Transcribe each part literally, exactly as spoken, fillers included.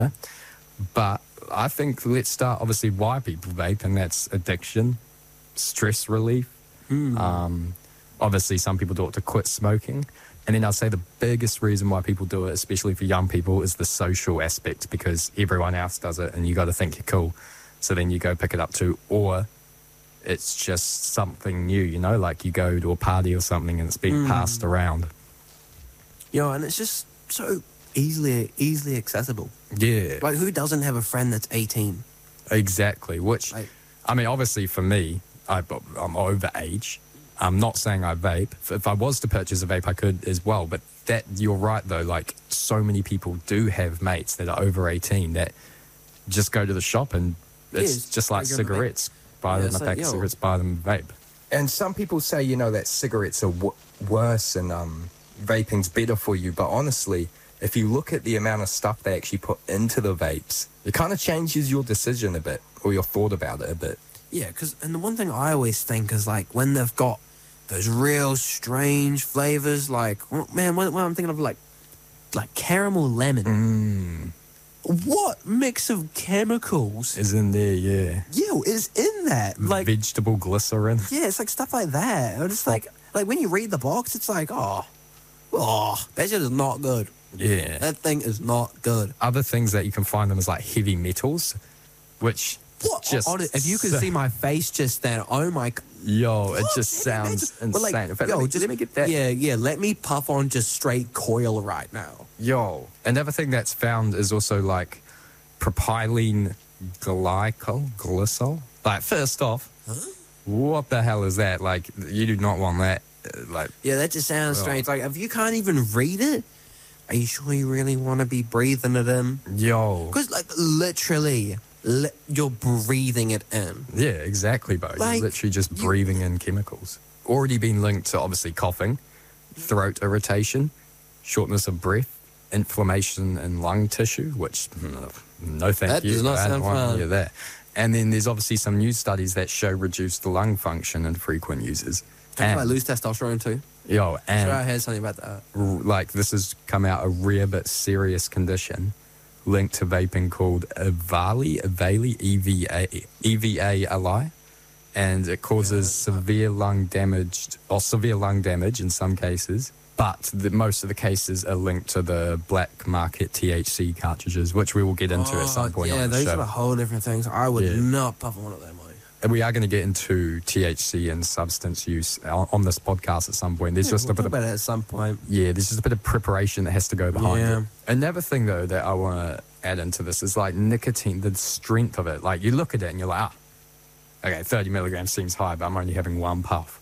But I think let's start obviously why people vape, and that's addiction, stress relief. Mm. Um, obviously, some people do it to quit smoking. And then I'll say the biggest reason why people do it, especially for young people, is the social aspect, because everyone else does it and you got to think you're cool. So then you go pick it up too. Or it's just something new, you know, like you go to a party or something and it's being Mm. passed around. Yeah, and it's just so easily easily accessible. Yeah, Like, who doesn't have a friend that's eighteen? exactly. Which, Like, I mean, obviously for me, I, I'm over age. I'm not saying I vape. If, if I was to purchase a vape, I could as well. But that, you're right though, like so many people do have mates that are over eighteen that just go to the shop and it's it's just like regular vape. cigarettes. Buy Yeah, them it's a like, pack of yo. cigarettes, buy them a vape. And some people say, you know, that cigarettes are w- worse and um, vaping's better for you. But honestly, if you look at the amount of stuff they actually put into the vapes, it kind of changes your decision a bit, or your thought about it a bit. Yeah, because, and the one thing I always think is, like, when they've got those real strange flavors, like, oh, man, when, when I'm thinking of, like, like caramel lemon. Mm, What mix of chemicals, is in there, yeah. yo, is in that? Like, Vegetable glycerin. yeah, it's like stuff like that. And it's like, like when you read the box, it's like, oh, oh, that shit is not good. Yeah. That thing is not good. Other things that you can find them is like heavy metals, which What? just On it- if you could so- see my face just then, oh my. yo, it What? just Can you sounds imagine? insane. But like, In fact, yo, let, me, just let me get that. Yeah, yeah. Let me puff on just straight coil right now. Yo, another thing that's found is also like propylene glycol, glycol. Like, first off, Huh? what the hell is that? Like, you do not want that. Uh, Like, Yeah, that just sounds Well. strange. Like, if you can't even read it, are you sure you really want to be breathing it in? yo, Because, like, literally, li- you're breathing it in. yeah, exactly, bro. Like, You're literally just you- breathing in chemicals. Already been linked to obviously coughing, throat irritation, shortness of breath, inflammation in lung tissue, which mm, no thank That you. does not I don't sound want fun. any of that. And then there's obviously some new studies that show reduced lung function in frequent users. Can I And, lose testosterone too? yo, and Sure, I heard something about that. r- like this has come out a rare but serious condition linked to vaping called Evali, Evali, E V A, E V A L I, and it causes severe lung damage or severe lung damage in some cases. But the, most of the cases are linked to the black market T H C cartridges, which we will get into at some point Oh, yeah, on the those show. are whole different things. I would Yeah. not puff on one of them. Like. And we are going to get into T H C and substance use on, on this podcast at some point. There's Yeah, just we'll a bit talk of about it at some point. yeah, there's just a bit of preparation that has to go behind Yeah. it. Another thing though that I want to add into this is like nicotine, the strength of it. Like you look at it and you're like, ah, okay, thirty milligrams seems high, but I'm only having one puff.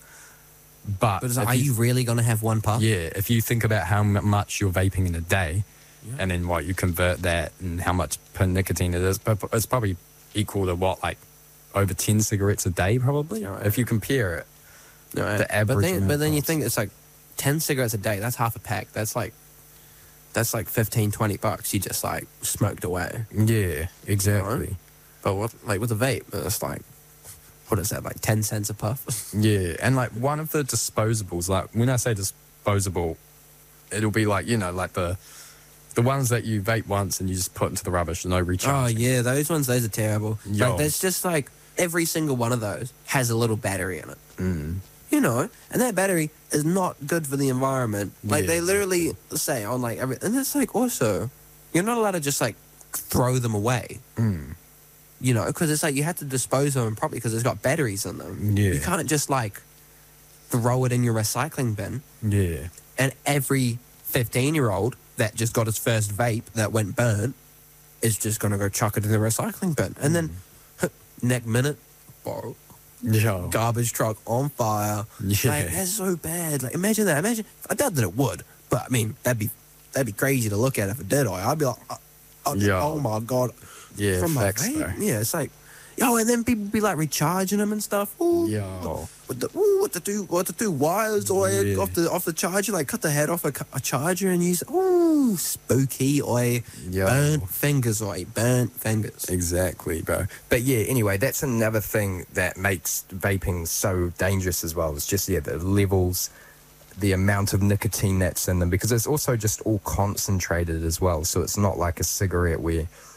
But, But it's if like, are you really going to have one puff? yeah, if you think about how m- much you're vaping in a day, Yeah. and then what you convert that and how much per nicotine it is, but it's probably equal to what, like over ten cigarettes a day, probably. Yeah, right. If you compare it, No, the but average then, amount but of then you puffs. think it's like ten cigarettes a day. That's half a pack. That's like, that's like fifteen, twenty bucks. You just like smoked away. yeah, exactly. But what, like with a vape, it's like, what is that? Like ten cents a puff. Yeah, and like one of the disposables, like when I say disposable, it'll be like, you know, like the the ones that you vape once and you just put into the rubbish, no Oh recharge. yeah, those ones. Those are terrible. Yo. Like there's just like every single one of those has a little battery in it. Mm. You know, and that battery is not good for the environment. Like Yeah, they literally say on like every, and it's like also, you're not allowed to just like throw them away. Mm. You know, because it's like you have to dispose of them properly because it's got batteries in them. Yeah. You can't just like throw it in your recycling bin. Yeah. And every fifteen year old that just got his first vape that went burnt is just gonna go chuck it in the recycling bin, and then next minute, borrow. Yo. Garbage truck on fire. Yeah. Like, that's so bad. Like, imagine that. Imagine. I doubt that it would, but I mean, that'd be that'd be crazy to look at if it did. I, I'd be like, oh, oh, Yeah. oh my god. Yeah, From my facts vape? though. Yeah, it's like, yo, and then people be like recharging them and stuff. Ooh, Yo. What the, ooh, what to do? What to do? Wires or Yeah. off the off the charger? Like cut the head off a, cu- a charger and use. Ooh, spooky or Yo. burnt fingers or burnt fingers. Exactly, bro. But yeah, anyway, that's another thing that makes vaping so dangerous as well. It's just, yeah, the levels, the amount of nicotine that's in them, because it's also just all concentrated as well. So it's not like a cigarette where